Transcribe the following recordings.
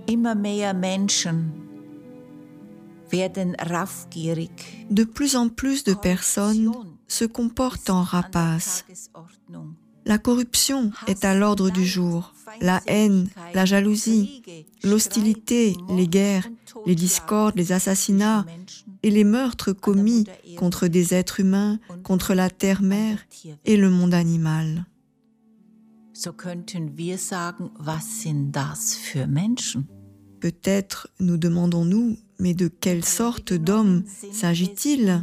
Immer mehr Menschen werden raffgierig. De plus en plus de personnes se comportent en rapaces. La corruption est à l'ordre du jour. La haine, la jalousie, l'hostilité, les guerres, les discordes, les assassinats et les meurtres commis contre des êtres humains, contre la terre-mère et le monde animal. So könnten wir sagen, was sind das für Menschen? Peut-être nous demandons-nous, mais de quelle sorte d'hommes s'agit-il?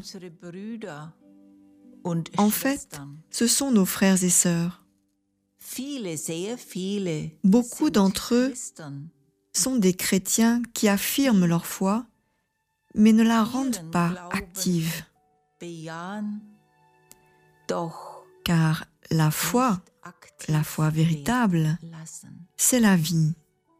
En fait, ce sont nos frères et sœurs. Beaucoup d'entre eux sont des chrétiens qui affirment leur foi, mais ne la rendent pas active. Car la foi véritable, c'est la vie.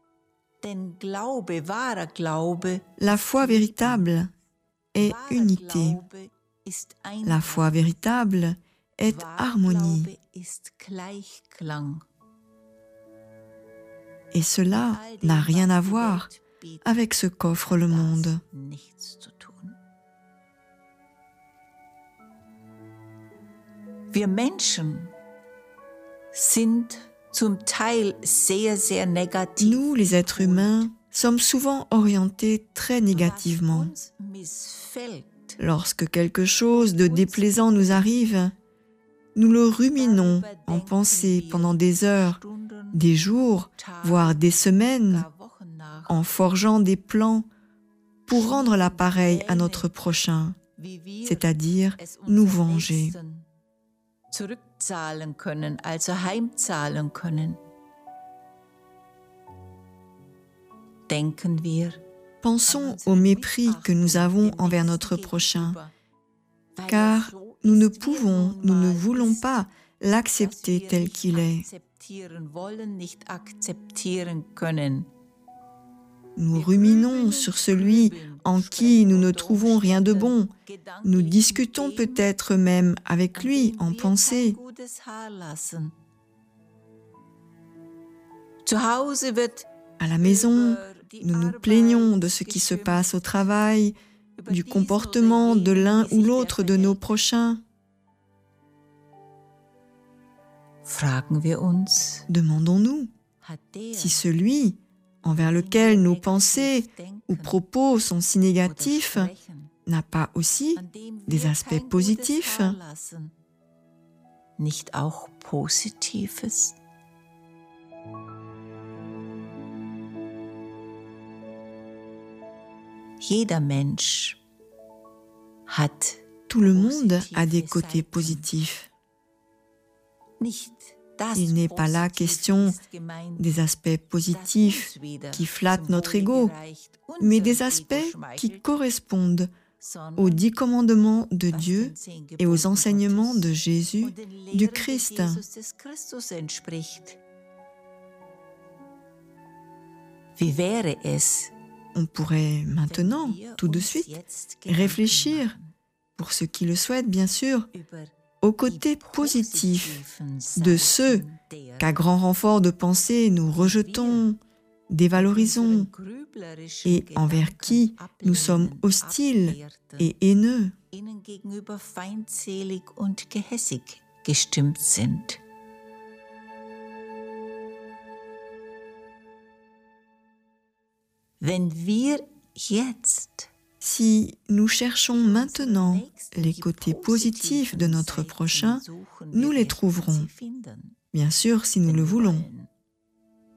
La foi véritable est unité. La foi véritable est harmonie. Et cela n'a rien à voir avec ce qu'offre le monde. Wir Menschen sind zum Teil sehr, sehr negativ. Nous, les êtres humains, sommes souvent orientés très négativement. Lorsque quelque chose de déplaisant nous arrive, nous le ruminons en pensée pendant des heures, des jours, voire des semaines, en forgeant des plans pour rendre l'appareil à notre prochain, c'est-à-dire nous venger. Zurückzahlen können, also heimzahlen können. Denken wir. Pensons au mépris que nous avons envers notre prochain, car nous ne pouvons, nous ne voulons pas l'accepter tel qu'il est. Nous ruminons sur celui en qui nous ne trouvons rien de bon. Nous discutons peut-être même avec lui en pensée. À la maison, nous nous plaignons de ce qui se passe au travail, du comportement de l'un ou l'autre de nos prochains. Demandons-nous si celui envers lequel nos pensées ou propos sont si négatifs n'a pas aussi des aspects positifs. Nicht auch Positives? Jeder Mensch hat Tout le monde a des côtés positifs. Il n'est pas là question des aspects positifs qui flattent notre ego, mais des aspects qui correspondent aux 10 commandements de Dieu et aux enseignements de Jésus, du Christ. On pourrait maintenant, tout de suite, réfléchir, pour ceux qui le souhaitent bien sûr, au côté positif de ceux qu'à grand renfort de pensée nous rejetons, dévalorisons et envers qui nous sommes hostiles et haineux. Wenn wir jetzt Si nous cherchons maintenant les côtés positifs de notre prochain, nous les trouverons, bien sûr si nous le voulons.